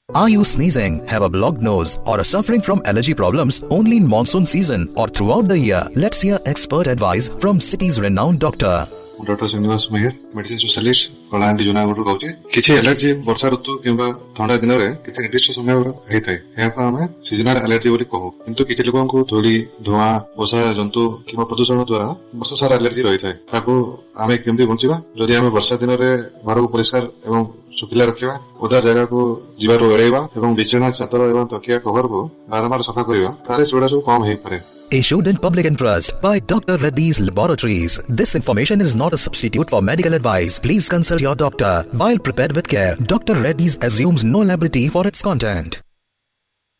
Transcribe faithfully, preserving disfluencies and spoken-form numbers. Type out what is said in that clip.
Are you sneezing, have a blocked nose, or are suffering from allergy problems only in monsoon season or throughout the year? Let's hear expert advice from city's renowned doctor. Doctor Srinivas Mehar medicine specialist Kalahandi Junagadh कहूँ किसी allergy वर्षा ऋतु किंबा ठंडा दिन में किसी निर्दिष्ट समय होता है यहाँ आम सीजनाल एलर्जी बोली कहू किंतु किसी लोगों को धूली धुआं पोषा जंतु किंबा प्रदूषण द्वारा वर्ष सारा एलर्जी रही है ताकू आम केमती बंचिबा जदि आम वर्षा दिन में घर को परिष्कार एवं सुखिला रखा ओदा जगह को जीवार एड़ेवा एवं बिछना चादर एवं तकिया कवर को बारंबार सफा करवा तारे सेगुड़ा सब कम हो पारे. Issued in public interest by Doctor Reddy's Laboratories. This information is not a substitute for medical advice. Please consult your doctor. While prepared with care, Doctor Reddy's assumes no liability for its content.